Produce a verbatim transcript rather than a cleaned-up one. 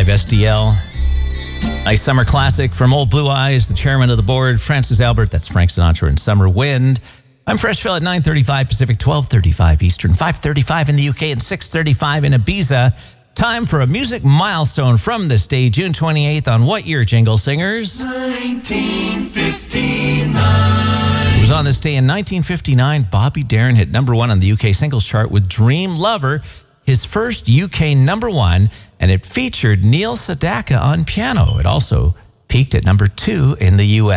five S D L. Nice summer classic from Old Blue Eyes, the chairman of the board, Francis Albert. That's Frank Sinatra and Summer Wind. I'm Freshville at nine thirty-five Pacific, twelve thirty-five Eastern, five thirty-five in the U K, and six thirty-five in Ibiza. Time for a music milestone from this day, June twenty-eighth. On what year, Jingle Singers? nineteen fifty-nine. It was on this day in nineteen fifty-nine, Bobby Darin hit number one on the U K singles chart with Dream Lover, his first U K number one, and it featured Neil Sedaka on piano. It also peaked at number two in the U S